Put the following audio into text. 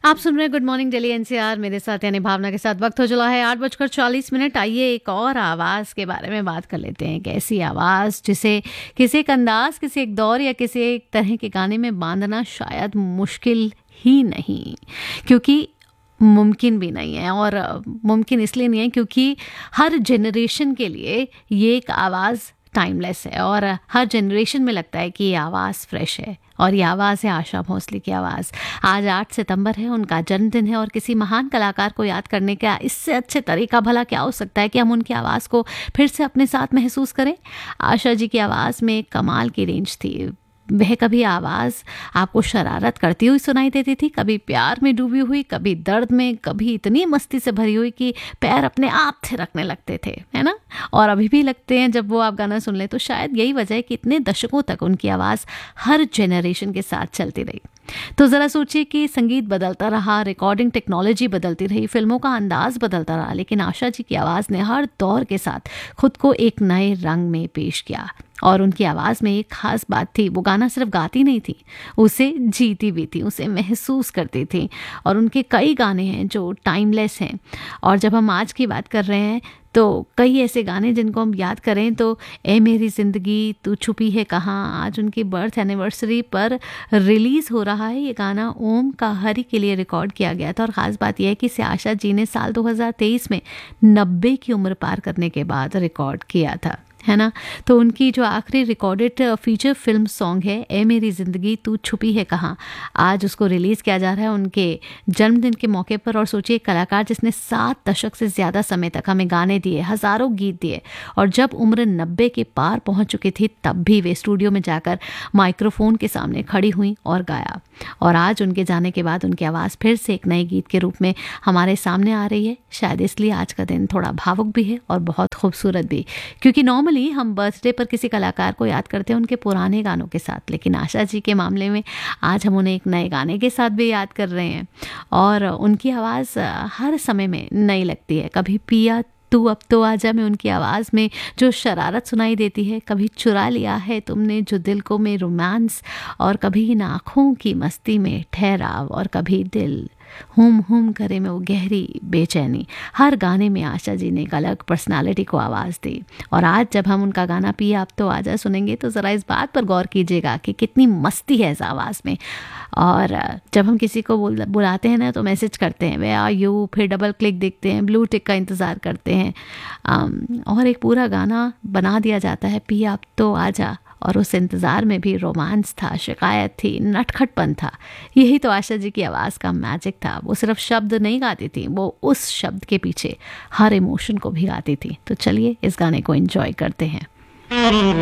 आप सुन रहे हैं गुड मॉर्निंग दिल्ली एनसीआर मेरे साथ यानी भावना के साथ। वक्त हो चला है 8:40। आइए एक और आवाज़ के बारे में बात कर लेते हैं। एक ऐसी आवाज़ जिसे किसी एक अंदाज, किसी एक दौर या किसी एक तरह के गाने में बांधना शायद मुश्किल ही नहीं, क्योंकि मुमकिन भी नहीं है। और मुमकिन इसलिए नहीं है क्योंकि हर जनरेशन के लिए ये एक आवाज़ टाइमलेस है और हर जनरेशन में लगता है कि ये आवाज़ फ्रेश है। और ये आवाज़ है आशा भोसले की आवाज़। आज 8 सितंबर है, उनका जन्मदिन है और किसी महान कलाकार को याद करने का इससे अच्छे तरीका भला क्या हो सकता है कि हम उनकी आवाज़ को फिर से अपने साथ महसूस करें। आशा जी की आवाज़ में एक कमाल की रेंज थी। वह कभी आवाज़ आपको शरारत करती हुई सुनाई देती थी, कभी प्यार में डूबी हुई, कभी दर्द में, कभी इतनी मस्ती से भरी हुई कि पैर अपने आप थिरकने लगते थे, है ना। और अभी भी लगते हैं जब वो आप गाना सुन लें। तो शायद यही वजह है कि इतने दशकों तक उनकी आवाज़ हर जेनरेशन के साथ चलती रही। तो ज़रा सोचिए कि संगीत बदलता रहा, रिकॉर्डिंग टेक्नोलॉजी बदलती रही, फिल्मों का अंदाज बदलता रहा, लेकिन आशा जी की आवाज़ ने हर दौर के साथ खुद को एक नए रंग में पेश किया। और उनकी आवाज़ में एक खास बात थी, वो गाना सिर्फ गाती नहीं थी, उसे जीती भी थी, उसे महसूस करती थी। और उनके कई गाने हैं जो टाइमलेस हैं। और जब हम आज की बात कर रहे हैं तो कई ऐसे गाने जिनको हम याद करें तो ए मेरी ज़िंदगी तू छुपी है कहाँ, आज उनकी बर्थ एनिवर्सरी पर रिलीज़ हो रहा है। ये गाना ओम का हरी के लिए रिकॉर्ड किया गया था। और ख़ास बात यह है कि इसे आशा जी ने साल 2023 में 90 की उम्र पार करने के बाद रिकॉर्ड किया था, है ना। तो उनकी जो आखिरी रिकॉर्डेड फीचर फिल्म सॉन्ग है ए मेरी ज़िंदगी तू छुपी है कहाँ, आज उसको रिलीज़ किया जा रहा है उनके जन्मदिन के मौके पर। और सोचिए, कलाकार जिसने 7 दशक से ज़्यादा समय तक हमें गाने दिए, हज़ारों गीत दिए, और जब उम्र 90 के पार पहुंच चुकी थी तब भी वे स्टूडियो में जाकर माइक्रोफोन के सामने खड़ी हुई और गाया। और आज उनके जाने के बाद उनकी आवाज़ फिर से एक नए गीत के रूप में हमारे सामने आ रही है। शायद इसलिए आज का दिन थोड़ा भावुक भी है और बहुत खूबसूरत भी, क्योंकि नॉर्मली हम बर्थडे पर किसी कलाकार को याद करते हैं उनके पुराने गानों के साथ, लेकिन आशा जी के मामले में आज हम उन्हें एक नए गाने के साथ भी याद कर रहे हैं। और उनकी आवाज़ हर समय में नई लगती है। कभी पिया तू अब तो आजा में उनकी आवाज़ में जो शरारत सुनाई देती है, कभी चुरा लिया है तुमने जो दिल को में रोमांस, और कभी इन आँखों की मस्ती में ठहराव, और कभी दिल हुम करे में वो गहरी बेचैनी। हर गाने में आशा जी ने एक अलग पर्सनालिटी को आवाज़ दी। और आज जब हम उनका गाना पिया अब तो आजा सुनेंगे तो ज़रा इस बात पर गौर कीजिएगा कि कितनी मस्ती है इस आवाज़ में। और जब हम किसी को बुलाते हैं ना तो मैसेज करते हैं वे आर यू, फिर डबल क्लिक देखते हैं, ब्लू टिक का इंतज़ार करते हैं, और एक पूरा गाना बना दिया जाता है पिया अब तो आजा। और उस इंतज़ार में भी रोमांस था, शिकायत थी, नटखटपन था। यही तो आशा जी की आवाज़ का मैजिक था। वो सिर्फ शब्द नहीं गाती थी, वो उस शब्द के पीछे हर इमोशन को भी गाती थी। तो चलिए इस गाने को एंजॉय करते हैं।